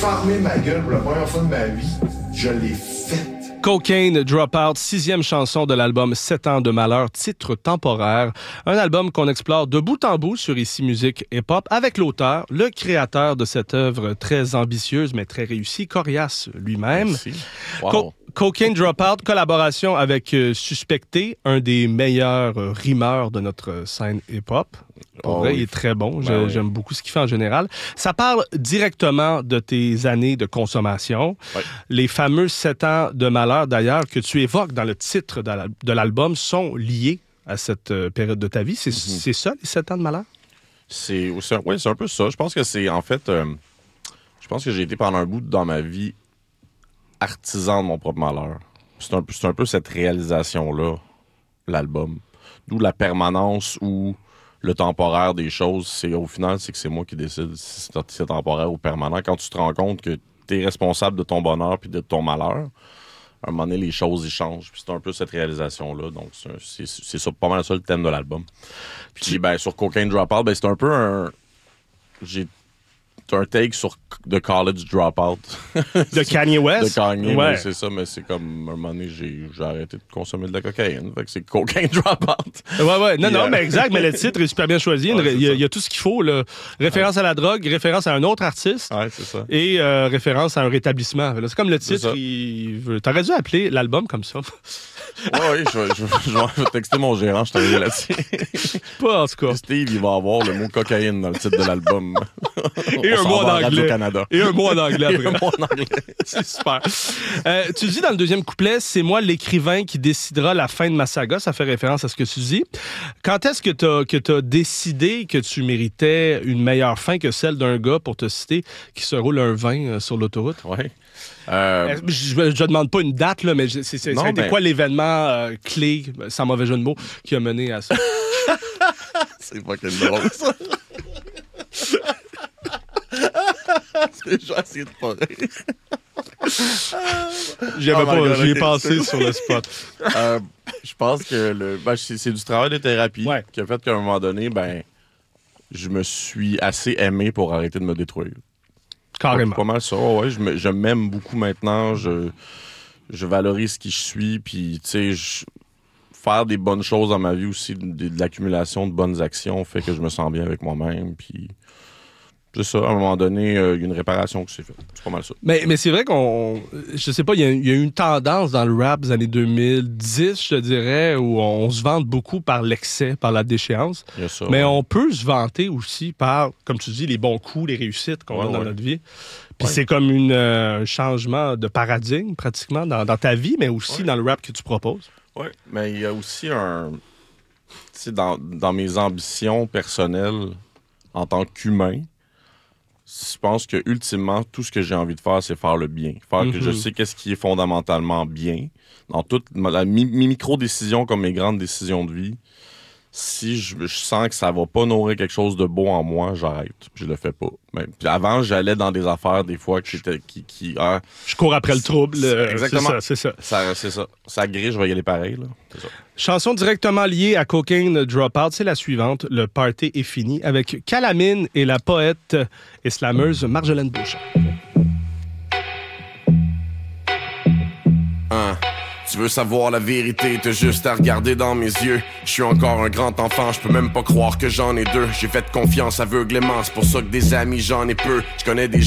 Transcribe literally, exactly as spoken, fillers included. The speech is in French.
fermé ma gueule pour la première fois de ma vie. Je l'ai faite. Cocaine Dropout, sixième chanson de l'album sept ans de malheur, titre temporaire. Un album qu'on explore de bout en bout sur Ici Musique Hip-Hop avec l'auteur, le créateur de cette œuvre très ambitieuse mais très réussie, Corias lui-même. Merci. Wow. Co- Cocaine Dropout, collaboration avec euh, Suspecté, un des meilleurs euh, rimeurs de notre scène hip-hop. Pour Oh, vrai, oui. il est très bon. Je- Ben oui. J'aime beaucoup ce qu'il fait en général. Ça parle directement de tes années de consommation. Ouais. Les fameux sept ans de malheur, d'ailleurs, que tu évoques dans le titre de l'al- de l'album, sont liés à cette euh, période de ta vie. C'est Mm-hmm. c'est ça, les sept ans de malheur? C'est, c'est, ouais, c'est un peu ça. Je pense que c'est, en fait, euh, je pense que j'ai été pendant un bout dans ma vie artisan de mon propre malheur. C'est un, c'est un peu cette réalisation-là, l'album. D'où la permanence ou le temporaire des choses. C'est, au final, c'est que c'est moi qui décide si c'est, c'est temporaire ou permanent. Quand tu te rends compte que tu es responsable de ton bonheur puis de ton malheur, à un moment donné, les choses y changent. Puis c'est un peu cette réalisation-là. Donc, c'est, un- c'est, c'est ça, pas mal ça le thème de l'album. Puis, ben, sur Cocaine Dropout, ben, c'est un peu un. J'ai un take sur The College Dropout. De Kanye West? De Kanye, Ouais. ouais, c'est ça, mais c'est comme, à un moment donné, j'ai, j'ai arrêté de consommer de la cocaïne. Fait que c'est Cocaine Dropout. Ouais, ouais. Non, Puis, non, euh, mais exact. Mais le titre est super bien choisi. Ouais, c'est il, y a, ça. il y a tout ce qu'il faut. Là. Référence à la drogue, référence à un autre artiste Ouais, c'est ça. et euh, référence à un rétablissement. Là, c'est comme le C'est titre. ça. Il veut... T'aurais dû appeler l'album comme ça. Ouais, ouais, je vais, je, vais, je vais- je vais texter mon gérant, je t'arrive là-dessus. Pas en tout cas. Steve, il va avoir le mot cocaïne dans le titre de l'album. Et On un s'en mot en va à anglais. Radio-Canada. Et un mot en anglais Et après. un mot en anglais. C'est super. Euh, tu dis dans le deuxième couplet, c'est moi l'écrivain qui décidera la fin de ma saga. Ça fait référence à ce que tu dis. Quand est-ce que tu as que t'as décidé que tu méritais une meilleure fin que celle d'un gars, pour te citer, qui se roule un vin euh, sur l'autoroute? Ouais. Euh, Euh, Je ne demande pas une date, là, mais je- c'est, c'est, Non, ça a été mais- quoi l'événement euh, clé, sans mauvais jeu de mots, qui a mené à ça? c'est fucking drôle, ça. Je vais essayer de pas rire. J'y avais Oh my pas, God, j'y ai ok. pensé sur le spot. Euh, je pense que le, ben, c'est, c'est du travail de thérapie Ouais. qui a fait qu'à un moment donné, ben, je me suis assez aimé pour arrêter de me détruire. Carrément. Pas mal ça, ouais. Je, me- je m'aime beaucoup maintenant. Je, je valorise qui je suis. Puis, tu sais, je- faire des bonnes choses dans ma vie aussi, de, de l'accumulation de bonnes actions fait que je me sens bien avec moi-même. Puis, c'est ça. À un moment donné, euh, il y a une réparation qui s'est faite. C'est pas mal ça. Mais, mais c'est vrai qu'on. Je sais pas, il y, a- il y a eu une tendance dans le rap des années deux mille dix, je te dirais, où on se vante beaucoup par l'excès, par la déchéance. Il y a ça. Mais ouais. on peut se vanter aussi par, comme tu dis, les bons coups, les réussites qu'on Ouais, a dans ouais. notre vie. Puis Ouais. c'est comme une, euh, un changement de paradigme, pratiquement, dans, dans ta vie, mais aussi Ouais. dans le rap que tu proposes. Oui, mais il y a aussi un. Tu sais, dans, dans mes ambitions personnelles en tant qu'humain, je pense que ultimement, tout ce que j'ai envie de faire, c'est faire le bien. Faire que je Mhm. sais qu'est-ce qui est fondamentalement bien. Dans toutes ma- la- mes, mes micro-décisions comme mes grandes décisions de vie, si je, je sens que ça va pas nourrir quelque chose de beau en moi, j'arrête. Je le fais pas. Mais, puis avant, j'allais dans des affaires, des fois, qui, étaient- qui, qui ah, Je cours après le trouble. C'est- euh, exactement. C'est ça, c'est ça. ça, c'est ça. Ça grille, je vais y aller pareil. Là. C'est ça. Chanson directement liée à Cocaine Dropout, c'est la suivante. Le party est fini avec Calamine et la poète et slameuse Marjolaine Beauchamp. Hein. Tu veux savoir la vérité, t'as juste à regarder dans mes yeux. Je suis encore un grand enfant, je peux même pas croire que j'en ai deux. J'ai fait confiance aveuglément, c'est pour ça que des amis j'en ai peu. Je connais des